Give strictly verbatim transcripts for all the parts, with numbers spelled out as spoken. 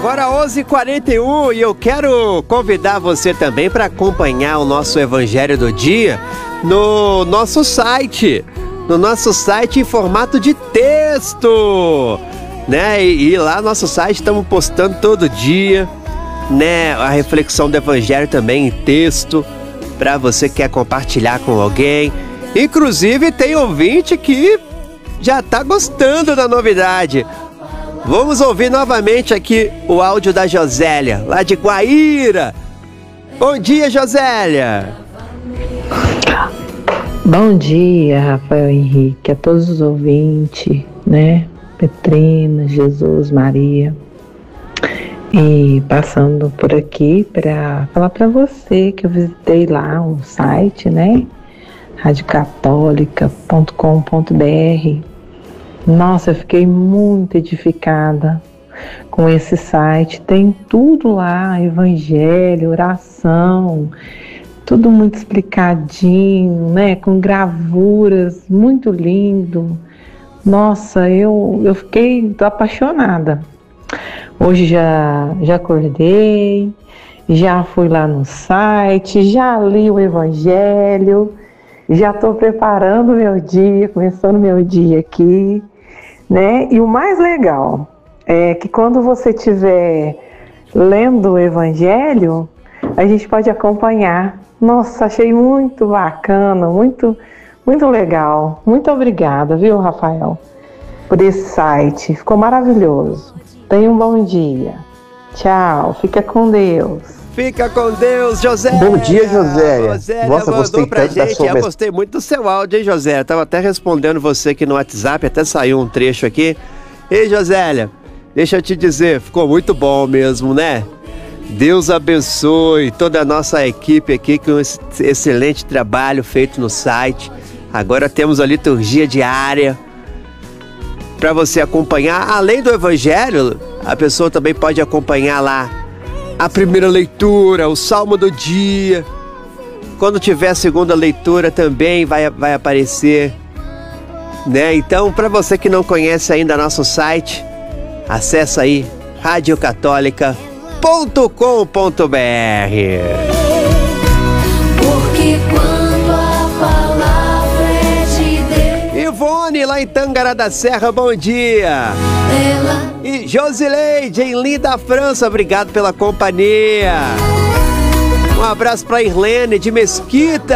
Agora onze e quarenta e um e eu quero convidar você também para acompanhar o nosso Evangelho do Dia no nosso site, no nosso site em formato de texto, né? E, e lá no nosso site estamos postando todo dia, né? A reflexão do Evangelho também em texto, para você que quer compartilhar com alguém. Inclusive tem ouvinte que já tá gostando da novidade. Vamos ouvir novamente aqui o áudio da Josélia, lá de Guaíra. Bom dia, Josélia. Bom dia, Rafael Henrique, a todos os ouvintes, né? Petrina, Jesus, Maria. E passando por aqui para falar para você que eu visitei lá o site, né? rádio católica ponto com ponto br. Nossa, eu fiquei muito edificada com esse site. Tem tudo lá, evangelho, oração, tudo muito explicadinho, né? Com gravuras, muito lindo. Nossa, eu, eu fiquei tô apaixonada. Hoje já, já acordei, já fui lá no site, já li o evangelho, já estou preparando o meu dia, começando o meu dia aqui, né? E o mais legal é que quando você estiver lendo o evangelho, a gente pode acompanhar. Nossa, achei muito bacana, muito, muito legal. Muito obrigada, viu, Rafael, por esse site. Ficou maravilhoso. Tenha um bom dia. Tchau, fica com Deus. Fica com Deus, José. Bom dia, Josélia. Josélia Nossa, gostei pra tanto da gente. sua Eu gostei muito do seu áudio, hein, Josélia? Tava até respondendo você aqui no WhatsApp, até saiu um trecho aqui. Ei, Josélia, deixa eu te dizer, ficou muito bom mesmo, né? Deus abençoe toda a nossa equipe aqui com esse excelente trabalho feito no site. Agora temos a liturgia diária para você acompanhar. Além do Evangelho, a pessoa também pode acompanhar lá a primeira leitura, o Salmo do dia. Quando tiver a segunda leitura também vai, vai aparecer, né? Então, para você que não conhece ainda nosso site, acessa aí rádio católica ponto com ponto br. Porque quando a palavra é de Deus. Ivone, lá em Tangará da Serra, bom dia. Ela... E Josileide, em Linda, França, obrigado pela companhia. Um abraço para Irlene, de Mesquita.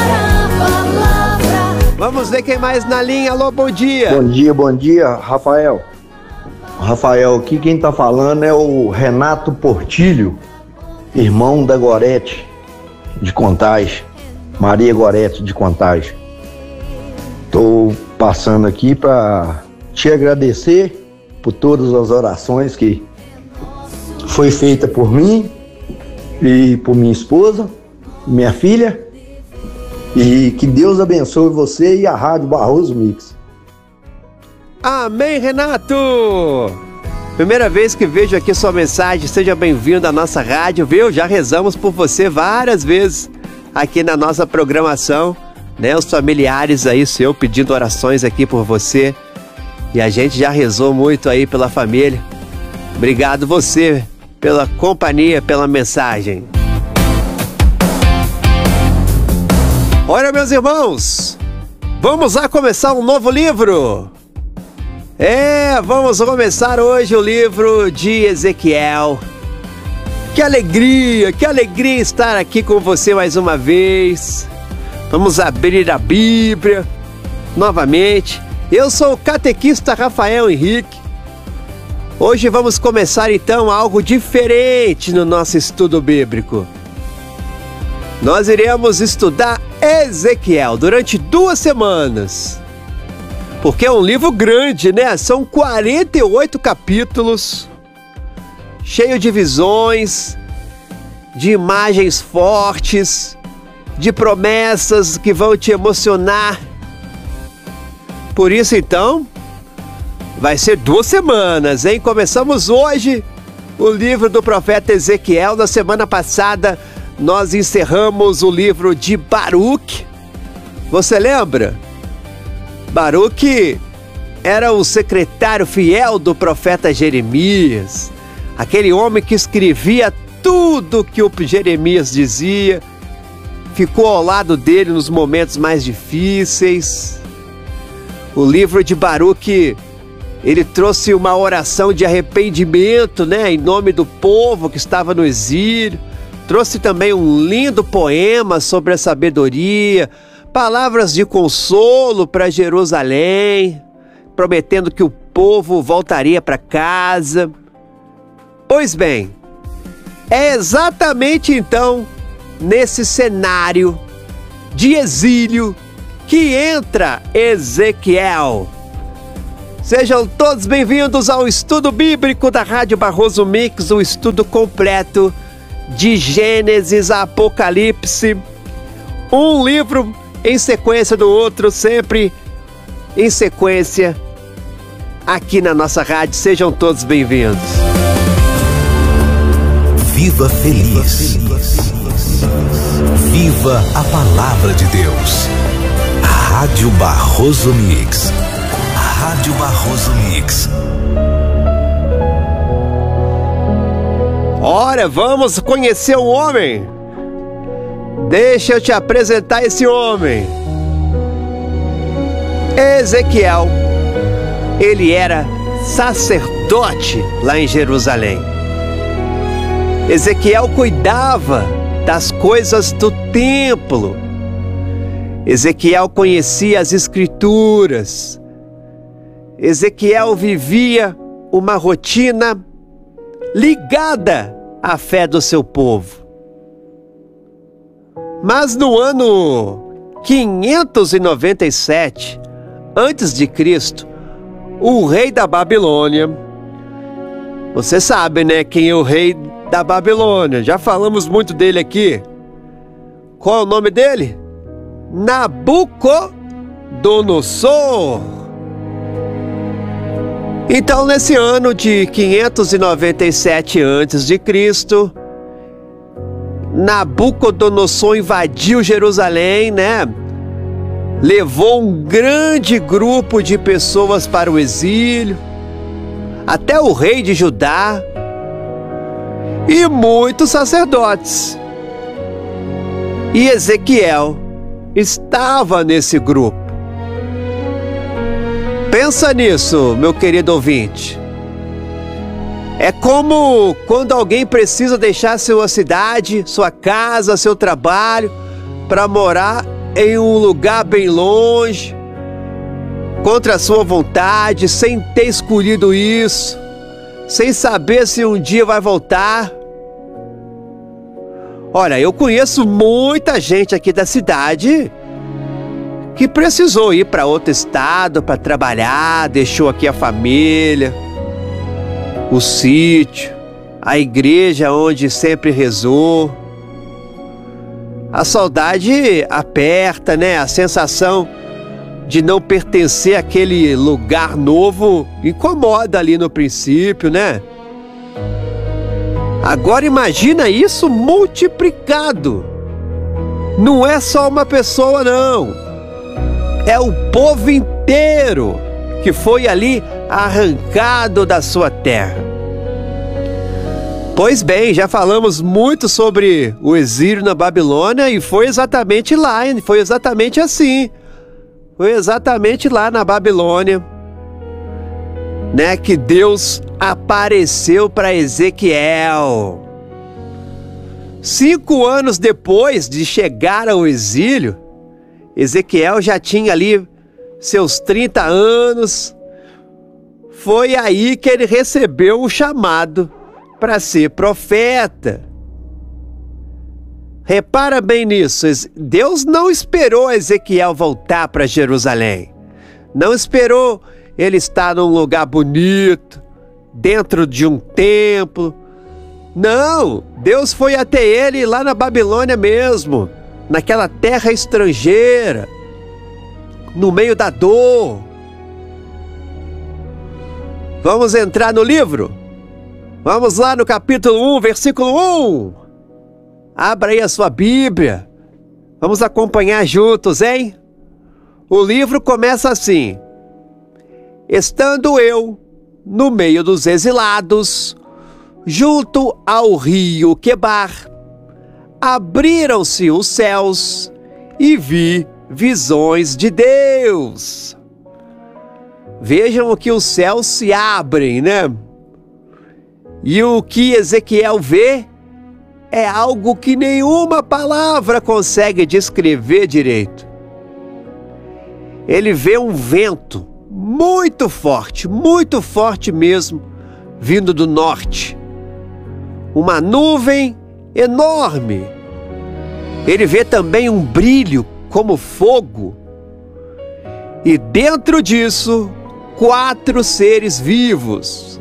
Vamos ver quem mais na linha. Alô, bom dia. Bom dia, bom dia, Rafael. Rafael, aqui quem tá falando é o Renato Portilho, irmão da Gorete de Contagem, Maria Gorete de Contagem. Tô passando aqui para te agradecer por todas as orações que foi feita por mim e por minha esposa, minha filha, e que Deus abençoe você e a Rádio Barroso Mix. Amém, Renato! Primeira vez que vejo aqui sua mensagem, seja bem-vindo à nossa rádio, viu? Já rezamos por você várias vezes aqui na nossa programação, né? Os familiares aí, seu, pedindo orações aqui por você. E a gente já rezou muito aí pela família. Obrigado você pela companhia, pela mensagem. Olha, meus irmãos, vamos lá começar um novo livro. É, vamos começar hoje o livro de Ezequiel. Que alegria, que alegria estar aqui com você mais uma vez. Vamos abrir a Bíblia novamente. Eu sou o catequista Rafael Henrique. Hoje vamos começar então algo diferente no nosso estudo bíblico. Nós iremos estudar Ezequiel durante duas semanas. Porque é um livro grande, né? São quarenta e oito capítulos, cheio de visões, de imagens fortes, de promessas que vão te emocionar. Por isso, então, vai ser duas semanas, hein? Começamos hoje o livro do profeta Ezequiel. Na semana passada, nós encerramos o livro de Baruque. Você lembra? Baruque era o secretário fiel do profeta Jeremias. aquele homem que escrevia tudo que o Jeremias dizia, ficou ao lado dele nos momentos mais difíceis. O livro de Baruque, ele trouxe uma oração de arrependimento, né, em nome do povo que estava no exílio. Trouxe também um lindo poema sobre a sabedoria, palavras de consolo para Jerusalém, prometendo que o povo voltaria para casa. Pois bem, é exatamente então nesse cenário de exílio que entra Ezequiel. Sejam todos bem-vindos ao estudo bíblico da Rádio Barroso Mix, o estudo completo de Gênesis a Apocalipse, um livro em sequência do outro, sempre em sequência aqui na nossa rádio. Sejam todos bem-vindos. Viva feliz. Viva a palavra de Deus. Rádio Barroso Mix. Rádio Barroso Mix. Ora, vamos conhecer um homem. Deixa eu te apresentar esse homem. Ezequiel. Ele era sacerdote lá em Jerusalém. Ezequiel cuidava das coisas do templo. Ezequiel conhecia as escrituras. Ezequiel vivia uma rotina ligada à fé do seu povo. Mas no ano quinhentos e noventa e sete antes de Cristo, o rei da Babilônia, você sabe, né, quem é o rei da Babilônia? Já falamos muito dele aqui. Qual é o nome dele? Nabucodonosor. Então, nesse ano de quinhentos e noventa e sete antes de Cristo, Nabucodonosor invadiu Jerusalém, né? Levou um grande grupo de pessoas para o exílio, até o rei de Judá e muitos sacerdotes. E Ezequiel estava nesse grupo. Pensa nisso, meu querido ouvinte. É como quando alguém precisa deixar sua cidade, sua casa, seu trabalho, para morar em um lugar bem longe, contra a sua vontade, sem ter escolhido isso, sem saber se um dia vai voltar. Olha, eu conheço muita gente aqui da cidade que precisou ir para outro estado para trabalhar, deixou aqui a família, o sítio, a igreja onde sempre rezou. A saudade aperta, né? A sensação de não pertencer àquele lugar novo incomoda ali no princípio, né? Agora imagina isso multiplicado. Não é só uma pessoa, não. É o povo inteiro que foi ali arrancado da sua terra. Pois bem, já falamos muito sobre o exílio na Babilônia e foi exatamente lá, foi exatamente assim. Foi exatamente lá na Babilônia, né, que Deus apareceu para Ezequiel. Cinco anos depois de chegar ao exílio, Ezequiel já tinha ali seus trinta anos. Foi aí que ele recebeu o chamado para ser profeta. Repara bem nisso, Deus não esperou Ezequiel voltar para Jerusalém. Não esperou ele estar num lugar bonito, dentro de um templo. Não, Deus foi até ele lá na Babilônia mesmo, naquela terra estrangeira, no meio da dor. Vamos entrar no livro? Vamos lá no capítulo um, versículo um. Abra aí a sua Bíblia. Vamos acompanhar juntos, hein? O livro começa assim: Estando eu no meio dos exilados, junto ao rio Quebar, abriram-se os céus e vi visões de Deus. Vejam que os céus se abrem, né? E o que Ezequiel vê é algo que nenhuma palavra consegue descrever direito. Ele vê um vento muito forte, muito forte mesmo, vindo do norte. Uma nuvem enorme. Ele vê também um brilho como fogo. E dentro disso, quatro seres vivos.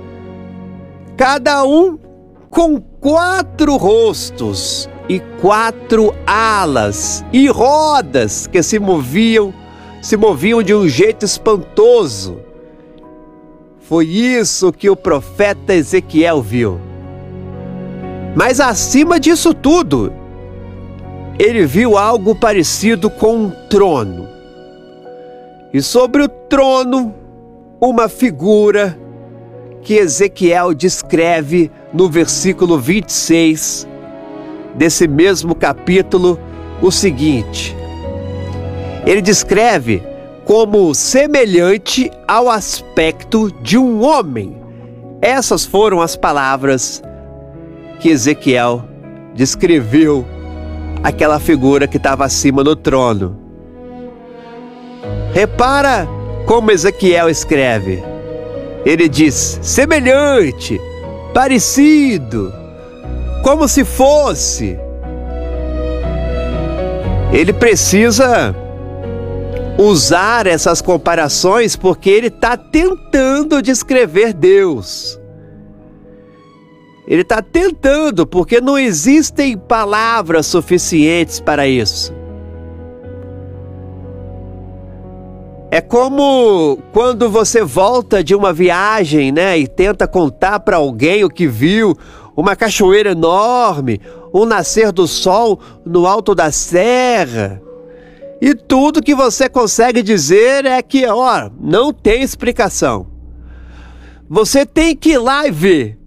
Cada um com quatro rostos e quatro alas e rodas que se moviam, se moviam de um jeito espantoso. Foi isso que o profeta Ezequiel viu. Mas acima disso tudo, ele viu algo parecido com um trono. E sobre o trono, uma figura que Ezequiel descreve no versículo vinte e seis desse mesmo capítulo o seguinte. Ele descreve como semelhante ao aspecto de um homem. Essas foram as palavras que Ezequiel descreveu aquela figura que estava acima do trono. Repara como Ezequiel escreve. Ele diz semelhante, parecido, como se fosse. Ele precisa usar essas comparações porque ele está tentando descrever Deus. Ele está tentando, porque não existem palavras suficientes para isso. É como quando você volta de uma viagem, né, e tenta contar para alguém o que viu, uma cachoeira enorme, um nascer do sol no alto da serra. E tudo que você consegue dizer é que, ó, não tem explicação. Você tem que ir lá e ver.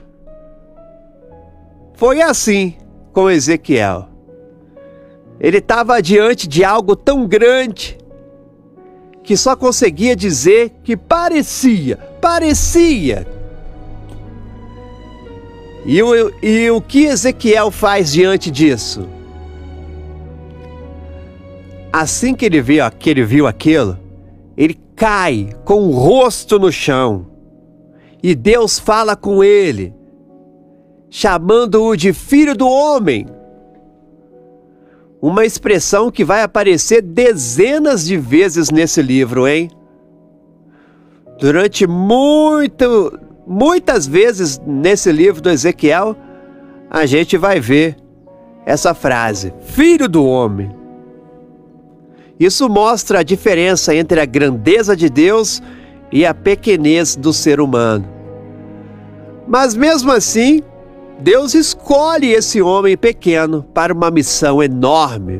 Foi assim com Ezequiel. Ele estava diante de algo tão grande que só conseguia dizer que parecia, parecia. E o, e o que Ezequiel faz diante disso? Assim que ele viu, que ele viu aquilo, ele cai com o rosto no chão. E Deus fala com ele, chamando-o de filho do homem. Uma expressão que vai aparecer dezenas de vezes nesse livro, hein? Durante muito, muitas vezes nesse livro do Ezequiel, a gente vai ver essa frase, filho do homem. Isso mostra a diferença entre a grandeza de Deus e a pequenez do ser humano. Mas mesmo assim, Deus escolhe esse homem pequeno para uma missão enorme.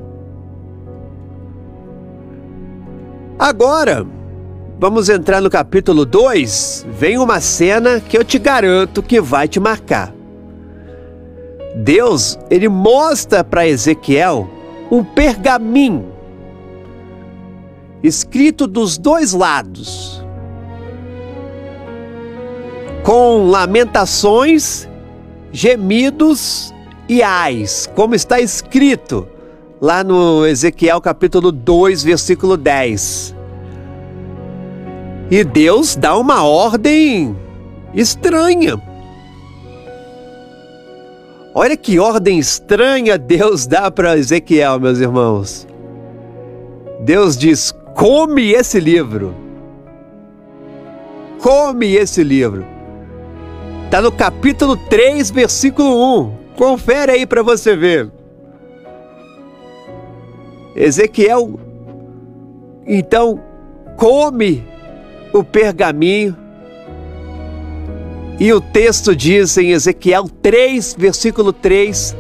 Agora, vamos entrar no capítulo dois. Vem uma cena que eu te garanto que vai te marcar. Deus, ele mostra para Ezequiel um pergaminho escrito dos dois lados, com lamentações, gemidos e ais, como está escrito lá no Ezequiel capítulo dois, versículo dez. E Deus dá uma ordem estranha. Olha que ordem estranha Deus dá para Ezequiel, meus irmãos. Deus diz: come esse livro. Come esse livro. Está no capítulo três, versículo um. Confere aí para você ver. Ezequiel, então, come o pergaminho. E o texto diz em Ezequiel três, versículo três.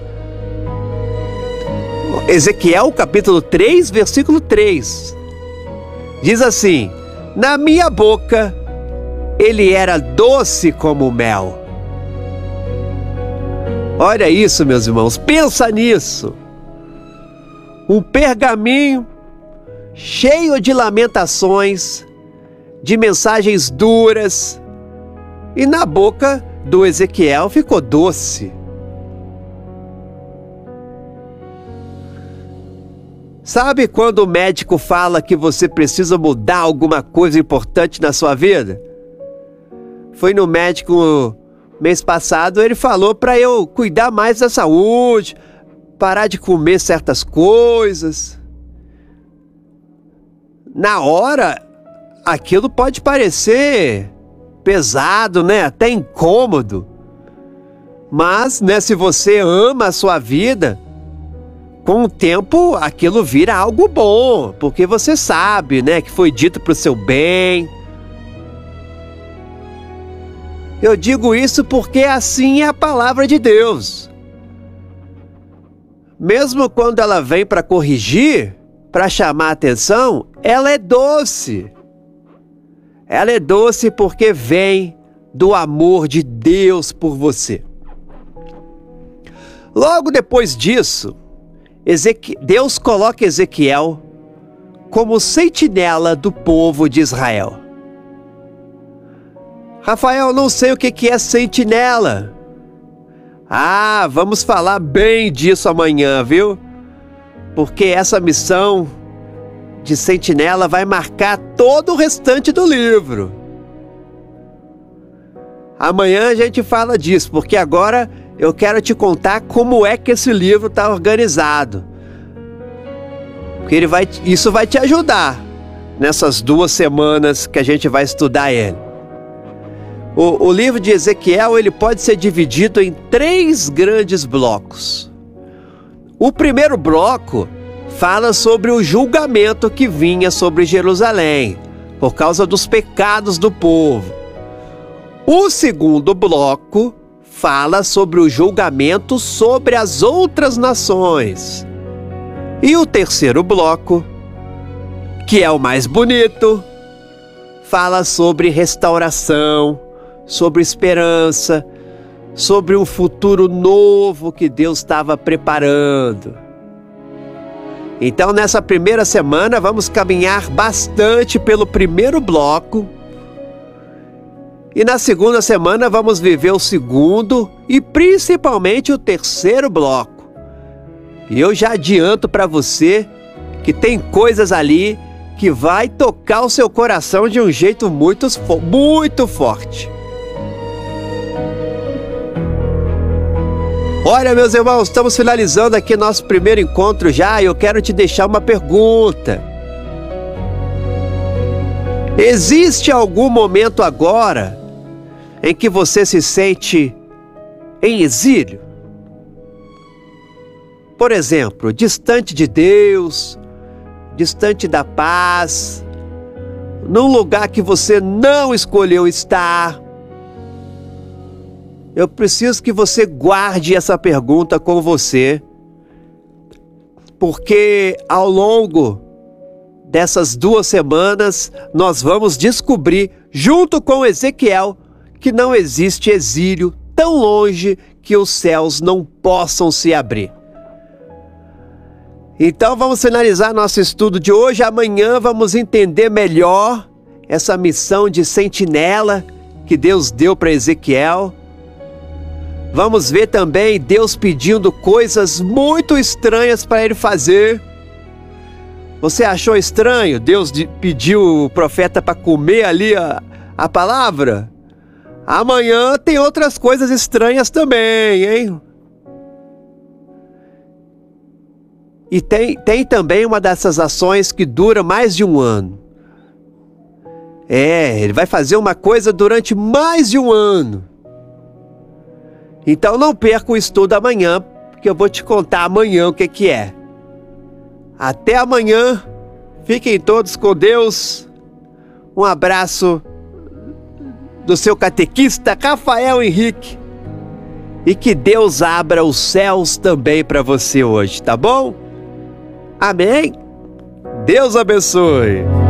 Ezequiel, capítulo três, versículo três. Diz assim: na minha boca ele era doce como mel, Olha isso, meus irmãos, pensa nisso. Um pergaminho cheio de lamentações, de mensagens duras, e na boca do Ezequiel ficou doce. Sabe quando o médico fala que você precisa mudar alguma coisa importante na sua vida? Fui no médico mês passado, ele falou para eu cuidar mais da saúde, parar de comer certas coisas. Na hora, aquilo pode parecer pesado, né? Até incômodo. Mas, né, se você ama a sua vida, com o tempo aquilo vira algo bom, porque você sabe, né, que foi dito para o seu bem. Eu digo isso porque assim é a palavra de Deus. Mesmo quando ela vem para corrigir, para chamar a atenção, ela é doce. Ela é doce porque vem do amor de Deus por você. Logo depois disso, Ezequi... Deus coloca Ezequiel como sentinela do povo de Israel. Rafael, não sei o que é sentinela. Ah, vamos falar bem disso amanhã, viu? Porque essa missão de sentinela vai marcar todo o restante do livro. Amanhã a gente fala disso, porque agora eu quero te contar como é que esse livro está organizado. Porque ele vai, isso vai te ajudar nessas duas semanas que a gente vai estudar ele. O, o livro de Ezequiel, ele pode ser dividido em três grandes blocos. O primeiro bloco fala sobre o julgamento que vinha sobre Jerusalém, por causa dos pecados do povo. O segundo bloco fala sobre o julgamento sobre as outras nações. E o terceiro bloco, que é o mais bonito, fala sobre restauração, sobre esperança, sobre um futuro novo que Deus estava preparando. Então, nessa primeira semana, vamos caminhar bastante pelo primeiro bloco. E na segunda semana, vamos viver o segundo e principalmente o terceiro bloco. E eu já adianto para você que tem coisas ali que vai tocar o seu coração de um jeito muito, muito forte. Olha, meus irmãos, estamos finalizando aqui nosso primeiro encontro já e eu quero te deixar uma pergunta. Existe algum momento agora em que você se sente em exílio? Por exemplo, distante de Deus, distante da paz, num lugar que você não escolheu estar. Eu preciso que você guarde essa pergunta com você, porque ao longo dessas duas semanas nós vamos descobrir, junto com Ezequiel, que não existe exílio tão longe que os céus não possam se abrir. Então vamos finalizar nosso estudo de hoje. Amanhã vamos entender melhor essa missão de sentinela que Deus deu para Ezequiel. Vamos ver também Deus pedindo coisas muito estranhas para ele fazer. Você achou estranho? Deus pediu o profeta para comer ali a, a palavra? Amanhã tem outras coisas estranhas também, hein? E tem, tem também uma dessas ações que dura mais de um ano. É, ele vai fazer uma coisa durante mais de um ano. Então não perca o estudo amanhã, porque eu vou te contar amanhã o que que é. Até amanhã, fiquem todos com Deus. Um abraço do seu catequista Rafael Henrique. E que Deus abra os céus também para você hoje, tá bom? Amém? Deus abençoe.